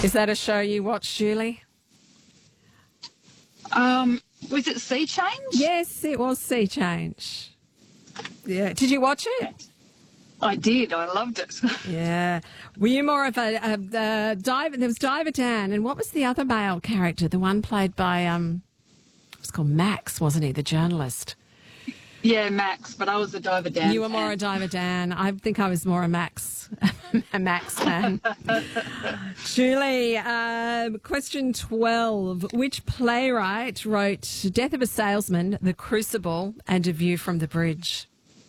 Is that a show you watch, Julie? Was it Sea Change? Yes, it was Sea Change. Yeah. Did you watch it? I did. I loved it. Yeah. Were you more of a diver? There was Diver Dan, and what was the other male character? The one played by it was called Max, wasn't he? The journalist. Yeah, Max, but I was a Diver Dan. You were more a Diver Dan. I think I was more a Max fan. Julie, question 12. Which playwright wrote Death of a Salesman, The Crucible, and A View from the Bridge?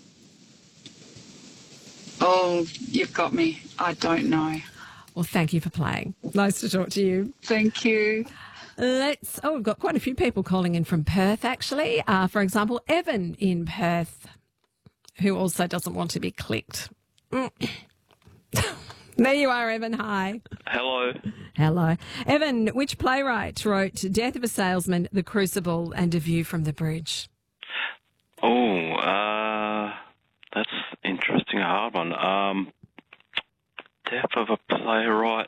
Oh, you've got me. I don't know. Well, thank you for playing. Nice to talk to you. Thank you. We've got quite a few people calling in from Perth, actually. For example, Evan in Perth, who also doesn't want to be clicked. There you are, Evan. Hi. Hello. Hello. Evan, which playwright wrote Death of a Salesman, The Crucible, and A View from the Bridge? That's interesting, a hard one. Death of a playwright.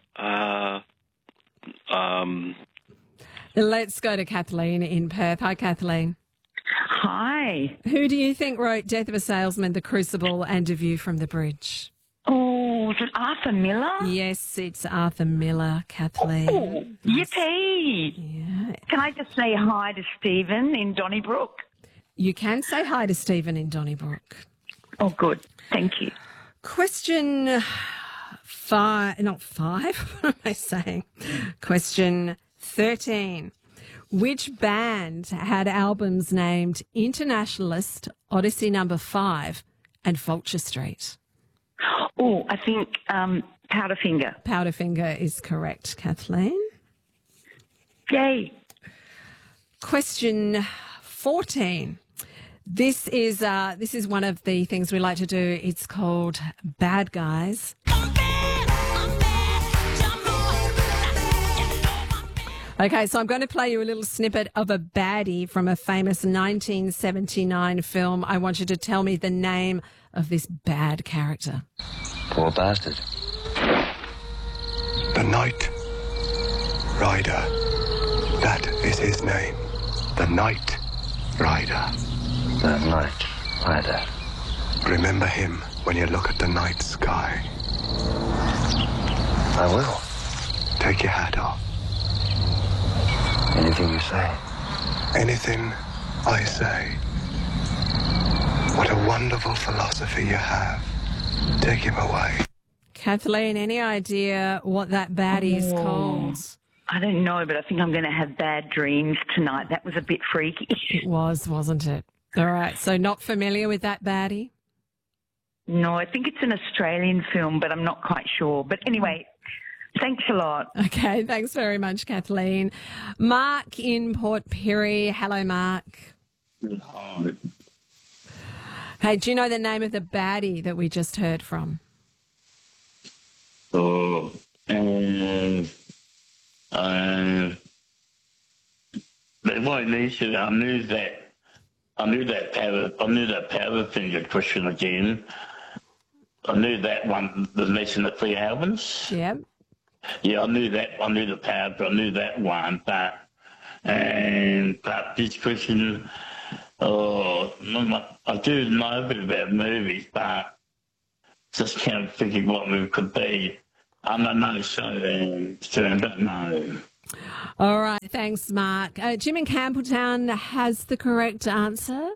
Let's go to Kathleen in Perth. Hi, Kathleen. Hi. Who do you think wrote Death of a Salesman, The Crucible, and A View from the Bridge? Oh, is it Arthur Miller? Yes, it's Arthur Miller, Kathleen. Oh, yippee. Yeah. Can I just say hi to Stephen in Donnybrook? You can say hi to Stephen in Donnybrook. Oh, good. Thank you. Question 5, not 5, what am I saying? Question 13. Which band had albums named Internationalist, Odyssey No. 5, and Vulture Street? Oh, I think Powderfinger. Powderfinger is correct, Kathleen. Yay. Question 14. This is one of the things we like to do. It's called Bad Guys. Okay, so I'm going to play you a little snippet of a baddie from a famous 1979 film. I want you to tell me the name of this bad character. Poor bastard. The Night Rider. That is his name. The Night Rider. The Night Rider. Remember him when you look at the night sky. I will. Take your hat off. Anything you say. Anything I say. What a wonderful philosophy you have. Take him away. Kathleen, any idea what that baddie is called? I don't know, but I think I'm going to have bad dreams tonight. That was a bit freaky. It was, wasn't it? All right, so not familiar with that baddie? No, I think it's an Australian film, but I'm not quite sure. But anyway, thanks a lot. Okay, thanks very much, Kathleen. Mark in Port Pirie. Hello, Mark. Hi. Hey, do you know the name of the baddie that we just heard from? So, the White Nation, I knew that Powderfinger question again. I knew that one, the Nation of Free Albans. Yep. Yeah, I knew that. I knew the Power, but I knew that one. But this question, I do know a bit about movies, but just can't think of what movie could be. I don't know, so I don't know. All right, thanks, Mark. Jim in Campbelltown has the correct answer.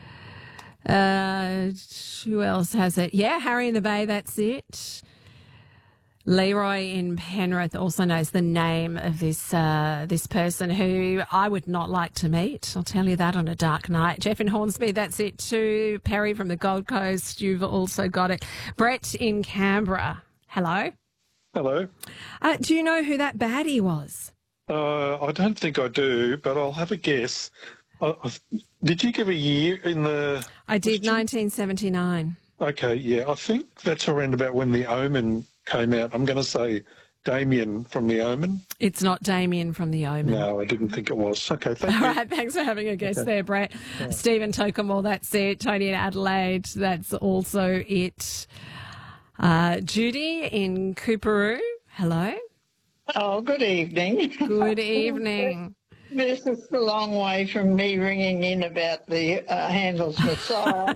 Who else has it? Yeah, Harry in the Bay, that's it. Leroy in Penrith also knows the name of this person who I would not like to meet. I'll tell you that on a dark night. Jeff in Hornsby, that's it too. Perry from the Gold Coast, you've also got it. Brett in Canberra, hello. Hello. Do you know who that baddie was? I don't think I do, but I'll have a guess. Did you give a year in the... I did, 1979. Okay, yeah. I think that's around about when The Omen came out. I'm going to say Damien from The Omen. It's not Damien from The Omen. No, I didn't think it was. Okay, thank you. All right, thanks for having a guess there, Brett. Yeah. Stephen Tokemore, that's it. Tony in Adelaide, that's also it. Judy in Cooperoo, hello. Oh, good evening. Good evening. This is a long way from me ringing in about the Handel's Messiah.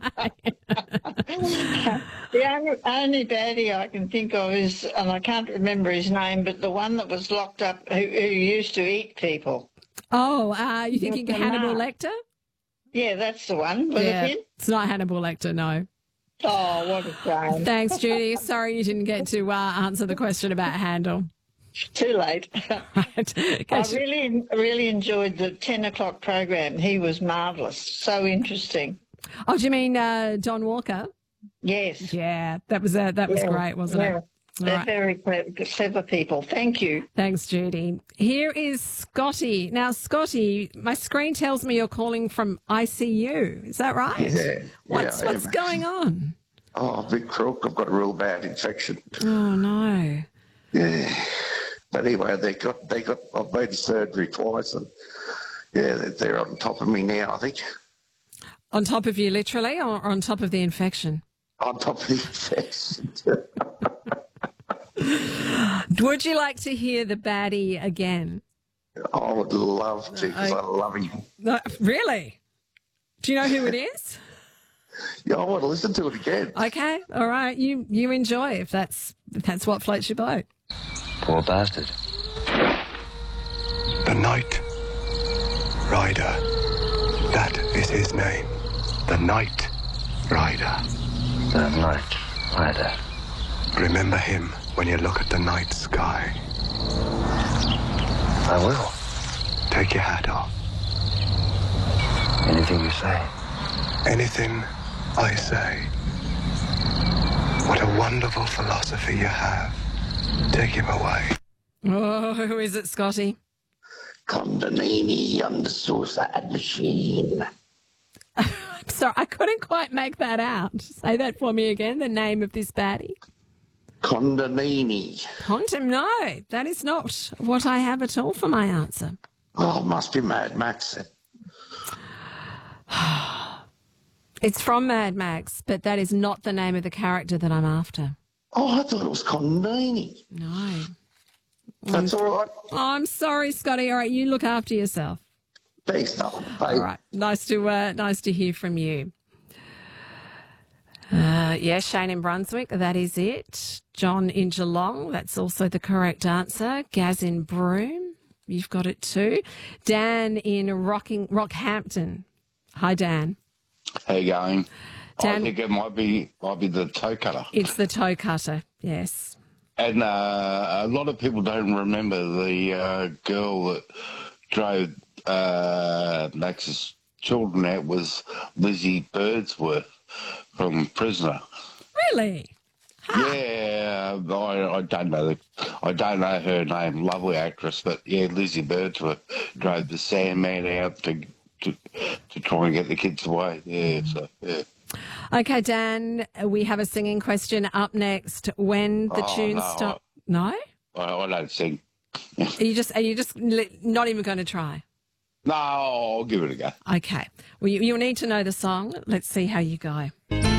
The only baddie I can think of is, and I can't remember his name, but the one that was locked up who used to eat people. Oh, you thinking Dr. Hannibal Mark. Lecter? Yeah, that's the one. Was it him? It's not Hannibal Lecter, no. Oh, what a shame. Thanks, Judy. Sorry you didn't get to answer the question about Handel. Too late. Right. I really enjoyed the 10 o'clock program. He was marvellous. So interesting. Oh, do you mean John Walker? Yes. Yeah, that was great, wasn't it? They're Right. very clever people. Thank you. Thanks, Judy. Here is Scotty. Now, Scotty, my screen tells me you're calling from ICU. Is that right? Yeah. What's going on? Oh, big crook. I've got a real bad infection. Oh no. Yeah. But anyway, I've been to surgery twice, and yeah, they're on top of me now, I think. On top of you, literally, or on top of the infection? On top of the infection. Would you like to hear the baddie again? I would love to, because I love him. No, really? Do you know who it is? Yeah, I want to listen to it again. Okay, all right. You enjoy if that's what floats your boat. Poor bastard. The Night Rider. That is his name. The Night Rider. The Night Rider. Remember him when you look at the night sky. I will. Take your hat off. Anything you say. Anything I say. What a wonderful philosophy you have. Take him away. Oh, who is it, Scotty? Condonini on the suicide machine. I'm sorry, I couldn't quite make that out. Say that for me again, the name of this baddie. Condonini. No, that is not what I have at all for my answer. Oh, must be Mad Max. It's from Mad Max, but that is not the name of the character that I'm after. Oh, I thought it was Condonini. No. That's all right. Oh, I'm sorry, Scotty. All right, you look after yourself. Thanks, Noel. Bye. All right, nice to hear from you. Shane in Brunswick, that is it. John in Geelong, that's also the correct answer. Gaz in Broome, you've got it too. Dan in Rockhampton. Hi, Dan. How you going? Dan, I think it might be the toe cutter. it's the toe cutter, yes. And a lot of people don't remember the girl that drove Max's children out was Lizzie Birdsworth from Prisoner. Really? Yeah, I don't know. I don't know her name. Lovely actress, but yeah, Lizzie Birdsworth drove the Sandman out to try and get the kids away. Yeah, so yeah. Okay, Dan, we have a singing question up next. When the tune stops. No? I don't sing. Are you just not even going to try? No, I'll give it a go. Okay. Well, you'll need to know the song. Let's see how you go.